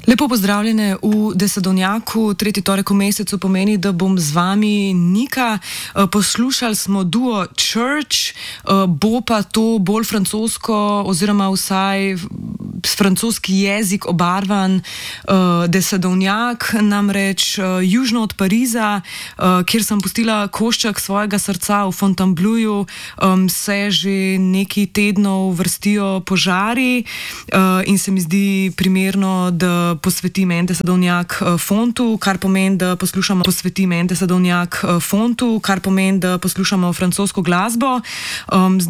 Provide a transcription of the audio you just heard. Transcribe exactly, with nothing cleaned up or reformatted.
Lepo pozdravljene v Desedovnjaku. Tretji torek v mesecu pomeni, da bom z vami Nika. Poslušali smo duo Church, bo pa to bolj francosko oziroma vsaj francoski jezik obarvan Desedovnjak, namreč južno od Pariza, kjer sem pustila košček svojega srca v Fontainebleauju, se že nekaj tednov vrstijo požari in se mi zdi primerno, da posvetim en Desedovnjak fontu, kar pomeni, da poslušamo posvetim en Desedovnjak fontu, kar pomeni, da poslušamo francosko glasbo.